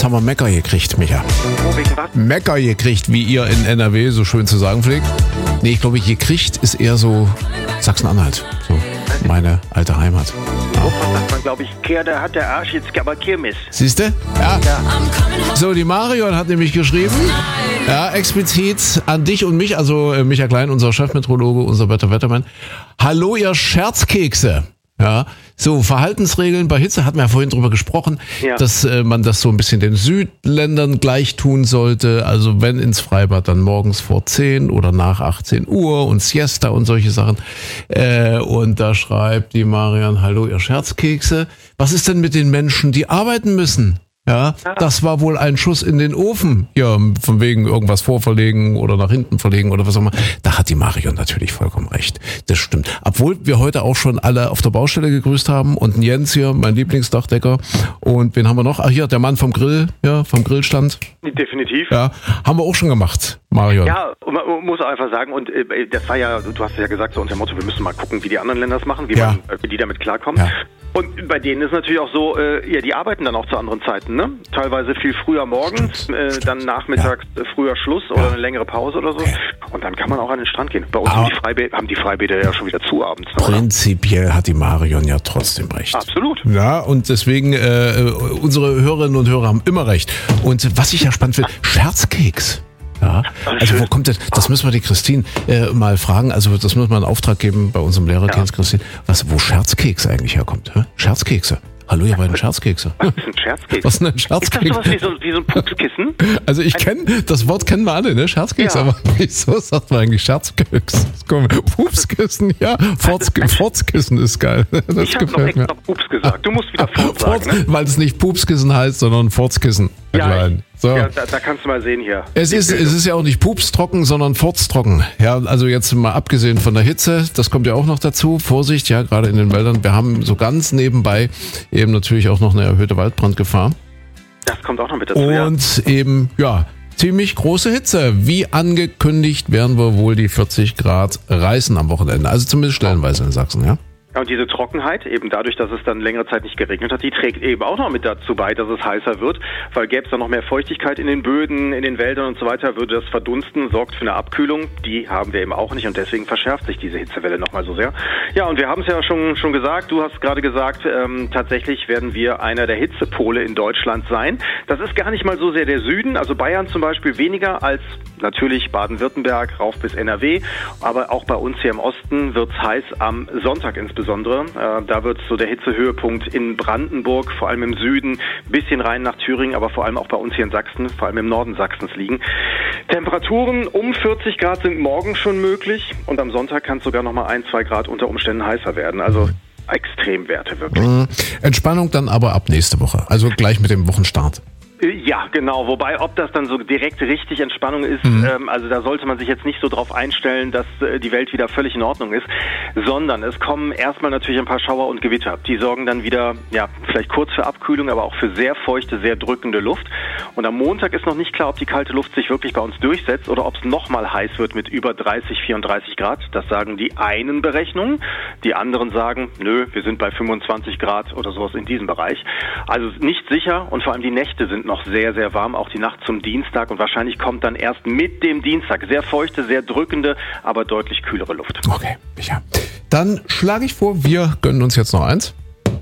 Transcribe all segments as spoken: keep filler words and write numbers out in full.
haben wir Mecker gekriegt, Micha. Wo, wegen was? Mecker gekriegt, wie ihr in N R W so schön zu sagen pflegt. Nee, ich glaube, gekriegt ist eher so Sachsen-Anhalt. So, meine alte Heimat. Wovon sagt man, glaube ich, Kehr, da hat der Arsch jetzt aber Kirmes. Siehst du? Ja. Ja. So, die Marion hat nämlich geschrieben, ja, explizit an dich und mich, also äh, Micha Klein, unser Chefmeteorologe, unser Better Wettermann. Hallo, ihr Scherzkekse. Ja, so Verhaltensregeln bei Hitze, hatten wir ja vorhin drüber gesprochen, Ja. dass äh, man das so ein bisschen den Südländern gleich tun sollte. Also wenn ins Freibad, dann morgens vor zehn oder nach achtzehn Uhr und Siesta und solche Sachen. Äh, und da schreibt die Marian, hallo ihr Scherzkekse, was ist denn mit den Menschen, die arbeiten müssen? Ja, das war wohl ein Schuss in den Ofen. Ja, von wegen irgendwas vorverlegen oder nach hinten verlegen oder was auch immer. Da hat die Marion natürlich vollkommen recht. Das stimmt. Obwohl wir heute auch schon alle auf der Baustelle gegrüßt haben und ein Jens hier, mein Lieblingsdachdecker. Und wen haben wir noch? Ach hier, der Mann vom Grill, ja, vom Grillstand. Definitiv. Ja, haben wir auch schon gemacht, Marion. Ja, und man muss auch einfach sagen, und äh, das war ja, du hast ja gesagt, so unter dem Motto, wir müssen mal gucken, wie die anderen Länder das machen, wie, Ja. man, äh, wie die damit klarkommen. Ja. Und bei denen ist natürlich auch so, äh, ja, die arbeiten dann auch zu anderen Zeiten, ne? Teilweise viel früher morgens, äh, dann nachmittags äh, früher Schluss oder eine längere Pause oder so. Okay. Und dann kann man auch an den Strand gehen. Bei uns Aber- haben die, Freibä- haben die Freibäder ja schon wieder zu abends. Ne, oder? Prinzipiell hat die Marion ja trotzdem recht. Absolut. Ja, und deswegen, äh, unsere Hörerinnen und Hörer haben immer recht. Und was ich ja spannend finde, Scherzkeks. Ja, also wo kommt das? Das müssen wir die Christine äh, mal fragen. Also das müssen wir einen Auftrag geben bei unserem Lehrer, Ja. Christine. Was, wo Scherzkeks eigentlich herkommt? Hä? Scherzkekse. Hallo, ihr beiden Scherzkekse. Was ist ein Scherzkeks? Was ist denn ein Ist das Scherzkeks? sowas wie so, wie so ein Pupskissen? Also ich kenne, das Wort kennen wir alle, ne? Scherzkeks, Ja. aber wieso sagt man eigentlich Scherzkeks? Das kommt- Pupskissen, ja. Fortz- Forzkissen ist geil. Das Ich habe noch gefällt mir. extra Pups gesagt. Du musst wieder Pups sagen, Forz, ne? weil es nicht Pupskissen heißt, sondern Forzkissen. Herr Ja, Klein. So. ja da, da kannst du mal sehen hier. Es ist, es ist ja auch nicht pupstrocken, sondern furztrocken. Ja, also jetzt mal abgesehen von der Hitze, das kommt ja auch noch dazu. Vorsicht, ja, gerade in den Wäldern. Wir haben so ganz nebenbei eben natürlich auch noch eine erhöhte Waldbrandgefahr. Das kommt auch noch mit dazu, ja. Und eben, ja, ziemlich große Hitze. Wie angekündigt werden wir wohl die vierzig Grad reißen am Wochenende. Also zumindest stellenweise in Sachsen, ja. Ja, und diese Trockenheit, eben dadurch, dass es dann längere Zeit nicht geregnet hat, die trägt eben auch noch mit dazu bei, dass es heißer wird, weil gäbe es dann noch mehr Feuchtigkeit in den Böden, in den Wäldern und so weiter, würde das verdunsten, sorgt für eine Abkühlung. Die haben wir eben auch nicht und deswegen verschärft sich diese Hitzewelle nochmal so sehr. Ja, und wir haben es ja schon schon gesagt, du hast gerade gesagt, ähm, tatsächlich werden wir einer der Hitzepole in Deutschland sein. Das ist gar nicht mal so sehr der Süden, also Bayern zum Beispiel weniger als natürlich Baden-Württemberg, rauf bis N R W, aber auch bei uns hier im Osten wird es heiß am Sonntag insbesondere. Äh, da wird so der Hitzehöhepunkt in Brandenburg, vor allem im Süden, bisschen rein nach Thüringen, aber vor allem auch bei uns hier in Sachsen, vor allem im Norden Sachsens liegen. Temperaturen um vierzig Grad sind morgen schon möglich und am Sonntag kann es sogar noch mal ein, zwei Grad unter Umständen heißer werden. Also Extremwerte wirklich. Mhm. Entspannung dann aber ab nächste Woche. Also gleich mit dem Wochenstart. Ja, genau. Wobei, ob das dann so direkt richtig Entspannung ist, Mhm. ähm, also da sollte man sich jetzt nicht so drauf einstellen, dass äh, die Welt wieder völlig in Ordnung ist, sondern es kommen erstmal natürlich ein paar Schauer und Gewitter. Die sorgen dann wieder, ja, vielleicht kurz für Abkühlung, aber auch für sehr feuchte, sehr drückende Luft. Und am Montag ist noch nicht klar, ob die kalte Luft sich wirklich bei uns durchsetzt oder ob es nochmal heiß wird mit über dreißig, vierunddreißig Grad. Das sagen die einen Berechnungen. Die anderen sagen, nö, wir sind bei fünfundzwanzig Grad oder sowas in diesem Bereich. Also nicht sicher und vor allem die Nächte sind noch sehr, sehr warm, auch die Nacht zum Dienstag und wahrscheinlich kommt dann erst mit dem Dienstag sehr feuchte, sehr drückende, aber deutlich kühlere Luft. Okay, ja. Dann schlage ich vor, wir gönnen uns jetzt noch eins.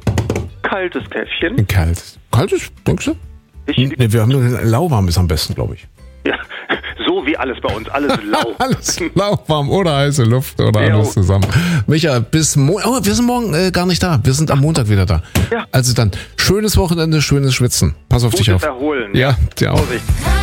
Kaltes Käffchen. Ein kaltes. Kaltes, denkst du? Ich, Nee, wir haben nur lauwarm ist am besten, glaube ich. ja, so wie alles bei uns, alles lau. Alles lauwarm oder heiße Luft oder Ja. alles zusammen. Micha, bis Mo- oh, wir sind morgen äh, gar nicht da. Wir sind am Montag wieder da. Ja. Also dann, schönes Wochenende, schönes Schwitzen. Pass auf dich Gutes auf. Erholen. Ja, dir auch. Vorsicht.